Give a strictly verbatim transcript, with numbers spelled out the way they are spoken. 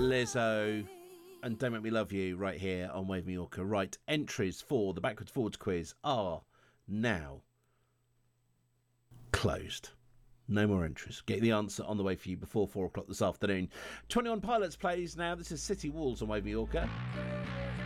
Lizzo and Don't Make Me Love You right here on Wave Mallorca. Right, entries for the Backwards Forwards quiz are now closed. No more entries. Get the answer on the way for you before four o'clock this afternoon. twenty-one Pilots plays now. This is City Walls on Wave Mallorca.